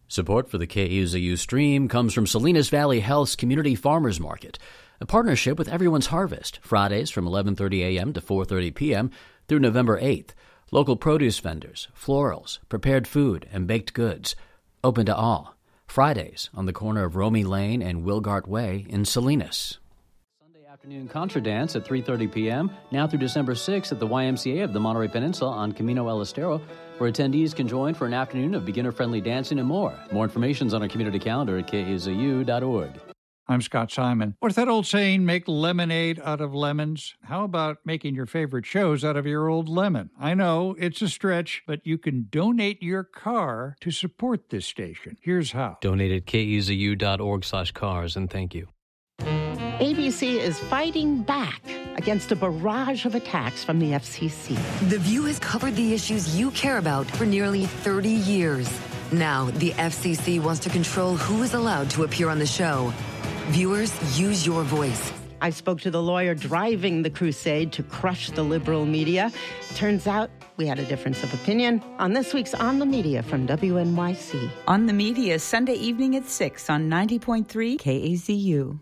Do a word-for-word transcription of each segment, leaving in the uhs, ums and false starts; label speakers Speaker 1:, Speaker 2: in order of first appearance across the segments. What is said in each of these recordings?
Speaker 1: Support for the K E Z U stream comes from Salinas Valley Health's Community Farmers Market, a partnership with Everyone's Harvest, Fridays from eleven thirty a.m. to four thirty p.m. through November eighth. Local produce vendors, florals, prepared food, and baked goods. Open to all. Fridays on the corner of Romy Lane and Wilgart Way in Salinas. Sunday afternoon Contra Dance at three thirty p.m. now through December sixth at the Y M C A of the Monterey Peninsula on Camino El Estero, where attendees can join for an afternoon of beginner-friendly dancing and more. More information is on our community calendar at K A Z U dot org.
Speaker 2: I'm Scott Simon. What's that old saying, make lemonade out of lemons? How about making your favorite shows out of your old lemon? I know, it's a stretch, but you can donate your car to support this station. Here's how.
Speaker 1: Donate at K E Z U dot org slash cars, and thank you.
Speaker 3: A B C is fighting back against a barrage of attacks from the F C C.
Speaker 4: The View has covered the issues you care about for nearly thirty years. Now, the F C C wants to control who is allowed to appear on the show. Viewers, use your voice.
Speaker 3: I spoke to the lawyer driving the crusade to crush the liberal media. Turns out we had a difference of opinion on this week's On the Media from W N Y C.
Speaker 5: On the Media, Sunday evening at six on ninety point three K A Z U.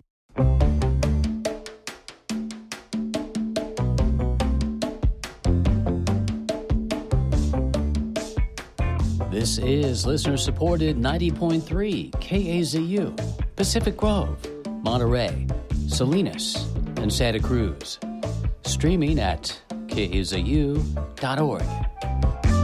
Speaker 1: This is listener-supported ninety point three K A Z U, Pacific Grove, Monterey, Salinas, and Santa Cruz. Streaming at K A Z U dot org.